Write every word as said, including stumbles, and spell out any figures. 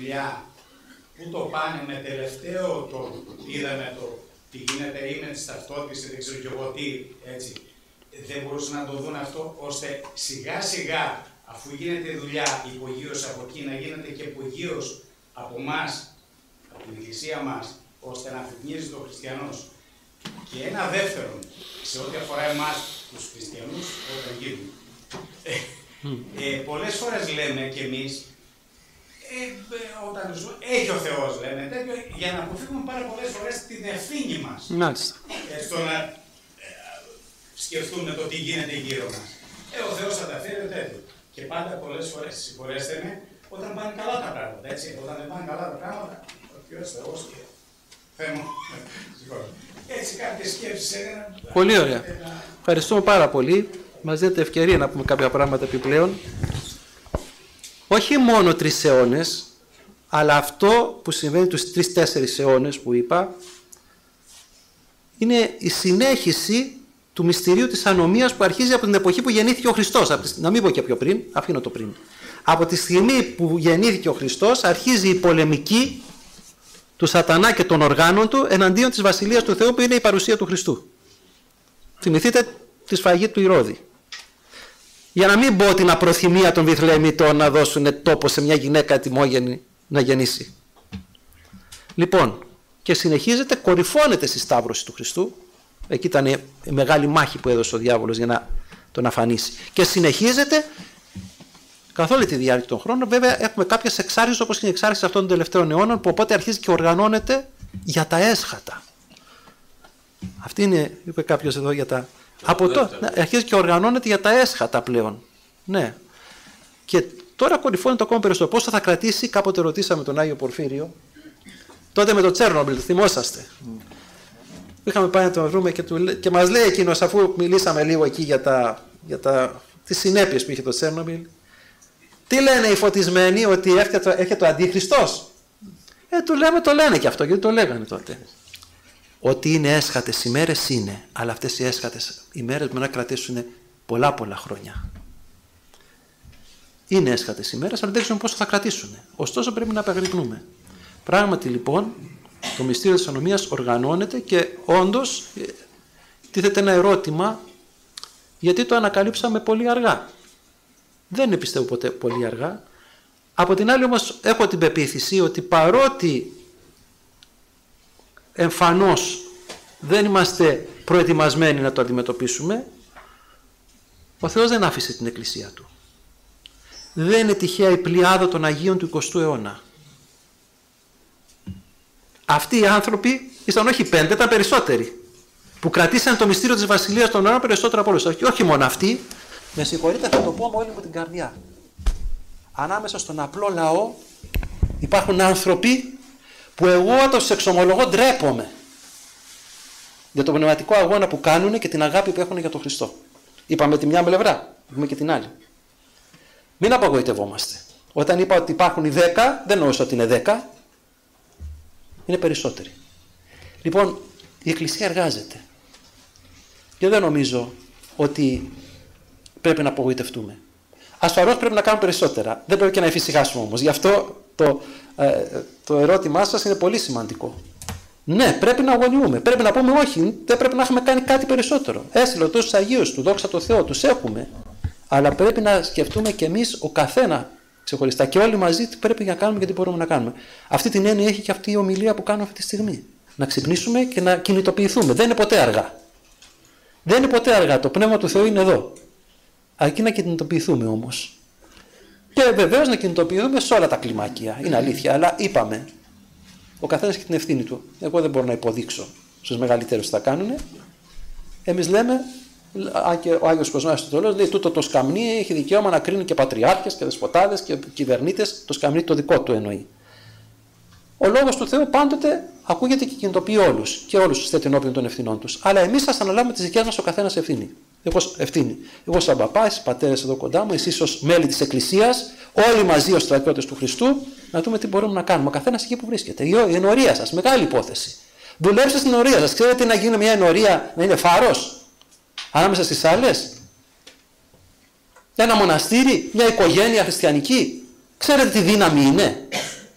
δουλειά, πού το πάνε με τελευταίο το είδαμε το τι γίνεται ή με τις ταυτότητες, δεν ξέρω κι εγώ τι, έτσι. Δεν μπορούσαν να το δουν αυτό, ώστε σιγά σιγά, αφού γίνεται δουλειά υπογείως από εκεί, να γίνεται και υπογείως από εμάς, από την Εκκλησία μας, ώστε να αφυπνίζει το χριστιανός. Και ένα δεύτερο, σε ό,τι αφορά εμάς τους χριστιανούς, όταν γίνουν. Ε, ε, πολλές φορές λέμε κι εμείς, ε, ε, όταν ζω, έχει ο Θεός, λέμε τέτοιο, για να αποφύγουμε πάρα πολλές φορές την ευθύνη μας. Μάλιστα. Ε, στο να ε, σκεφτούμε το τι γίνεται γύρω μας. Ε, ο Θεός θα τα φέρει τέτοιο. Και πάντα πολλές φορές, συγχωρέστε με, όταν πάνε καλά τα πράγματα, έτσι. Όταν δεν πάνε καλά τα πράγματα, ο Θεός Θεός και Θεέ μου, έτσι κάποιες σκέψεις έκανα. Πολύ ωραία. Ευχαριστούμε πάρα πολύ. Μας δίνετε ευκαιρία να πούμε κάποια πράγματα επιπλέον. Όχι μόνο τρεις αιώνες, αλλά αυτό που συμβαίνει τους τρεις-τέσσερις αιώνες που είπα, είναι η συνέχιση του μυστηρίου της ανομίας που αρχίζει από την εποχή που γεννήθηκε ο Χριστός. Να μην πω και πιο πριν, αφήνω το πριν. Από τη στιγμή που γεννήθηκε ο Χριστός αρχίζει η πολεμική του σατανά και των οργάνων του εναντίον της Βασιλείας του Θεού, που είναι η παρουσία του Χριστού. Θυμηθείτε τη σφαγή του Ηρώδη. Για να μην πω την απροθυμία των Βιθλεεμιτών να δώσουν τόπο σε μια γυναίκα ετοιμόγενη να γεννήσει. Λοιπόν, και συνεχίζεται, κορυφώνεται στη Σταύρωση του Χριστού. Εκεί ήταν η μεγάλη μάχη που έδωσε ο διάβολος για να τον αφανίσει. Και συνεχίζεται καθ' όλη τη διάρκεια των χρόνων. Βέβαια, έχουμε κάποιες εξάρσεις, όπως είναι η εξάρτηση αυτών των τελευταίων αιώνων, που οπότε αρχίζει και οργανώνεται για τα έσχατα. Αυτή είναι, είπε κάποιος εδώ, για τα. Από το, ναι, αρχίζει και οργανώνεται για τα έσχατα πλέον. Ναι. Και τώρα κορυφώνεται ακόμα περισσότερο. Πόσο θα κρατήσει, κάποτε ρωτήσαμε τον Άγιο Πορφύριο, τότε με το Τσέρνομπιλ, θυμόσαστε. Mm. Είχαμε πάει να τον βρούμε και, του, και μας λέει εκείνος, αφού μιλήσαμε λίγο εκεί για, τα, για τα, τις συνέπειες που είχε το Τσέρνομπιλ, τι λένε οι φωτισμένοι, ότι έρχεται, έρχεται ο Αντίχριστος. Ε, του λέμε, το λένε και αυτό, γιατί το λέγανε τότε. Ότι είναι έσχατες ημέρες είναι, αλλά αυτές οι έσχατες ημέρες μπορεί να κρατήσουν πολλά πολλά χρόνια. Είναι έσχατες ημέρες, αλλά δεν ξέρουμε πόσο θα κρατήσουν. Ωστόσο πρέπει να επαγρυπνούμε. Πράγματι λοιπόν, το μυστήριο της ανομίας οργανώνεται και όντως τίθεται ένα ερώτημα, γιατί το ανακαλύψαμε πολύ αργά. Δεν είναι, πιστεύω, ποτέ πολύ αργά. Από την άλλη όμως έχω την πεποίθηση ότι παρότι εμφανώς δεν είμαστε προετοιμασμένοι να το αντιμετωπίσουμε, ο Θεός δεν άφησε την Εκκλησία Του. Δεν είναι τυχαία η πλειάδα των Αγίων του εικοστού αιώνα. Αυτοί οι άνθρωποι ήσαν όχι πέντε, ήταν περισσότεροι, που κρατήσαν το μυστήριο της Βασιλείας των αιώνων περισσότερο από όλους. Όχι, όχι μόνο αυτοί, με συγχωρείτε, θα το πω με όλη μου την καρδιά. Ανάμεσα στον απλό λαό υπάρχουν άνθρωποι που εγώ όταν τους εξομολογώ ντρέπομαι για τον πνευματικό αγώνα που κάνουν και την αγάπη που έχουν για τον Χριστό. Είπαμε τη μια πλευρά, είπαμε και την άλλη. Μην απογοητευόμαστε. Όταν είπα ότι υπάρχουν οι δέκα, δεν εννοούσα ότι είναι δέκα, είναι περισσότεροι. Λοιπόν, η Εκκλησία εργάζεται. Και δεν νομίζω ότι πρέπει να απογοητευτούμε. Ασφαλώς πρέπει να κάνουμε περισσότερα. Δεν πρέπει και να εφησυχάσουμε όμως. Γι' αυτό το, ε, το ερώτημά σας είναι πολύ σημαντικό. Ναι, πρέπει να αγωνιούμε. Πρέπει να πούμε όχι, δεν πρέπει να έχουμε κάνει κάτι περισσότερο. Έστειλε τόσους Αγίους του, δόξα τω Θεώ, τους έχουμε. Αλλά πρέπει να σκεφτούμε κι εμείς ο καθένα ξεχωριστά και όλοι μαζί τι πρέπει να κάνουμε και τι μπορούμε να κάνουμε. Αυτή την έννοια έχει και αυτή η ομιλία που κάνω αυτή τη στιγμή. Να ξυπνήσουμε και να κινητοποιηθούμε. Δεν είναι ποτέ αργά. Δεν είναι ποτέ αργά. Το Πνεύμα του Θεού είναι εδώ. Αρκεί να κινητοποιηθούμε όμως. Και βεβαίως να κινητοποιηθούμε σε όλα τα κλιμάκια. Είναι αλήθεια. Αλλά είπαμε, ο καθένας έχει την ευθύνη του. Εγώ δεν μπορώ να υποδείξω στους μεγαλύτερους τι θα κάνουν. Εμείς λέμε, αν και ο Άγιος Κοσμάς του Τολός λέει, τούτο το σκαμνί έχει δικαίωμα να κρίνει και πατριάρχες και δεσποτάδες και κυβερνήτες. Το σκαμνί το δικό του εννοεί. Ο λόγος του Θεού πάντοτε ακούγεται και κινητοποιεί όλους και όλους τους θέτει ενώπιον των ευθυνών τους. Αλλά εμείς θα αναλάβουμε τις δικές μας ο καθένας ευθύνη. Εγώ, ευθύνη. Εγώ σαν παπά, εσείς πατέρες εδώ κοντά μου, εσείς ως μέλη της Εκκλησίας, όλοι μαζί ως στρατιώτες του Χριστού, να δούμε τι μπορούμε να κάνουμε. Ο καθένας εκεί που βρίσκεται. Η ενορία σας, μεγάλη υπόθεση. Δουλέψτε στην ενορία σας. Ξέρετε να γίνει μια ενορία να είναι φάρος ανάμεσα στις άλλες. Ένα μοναστήρι, μια οικογένεια χριστιανική. Ξέρετε τι δύναμη είναι.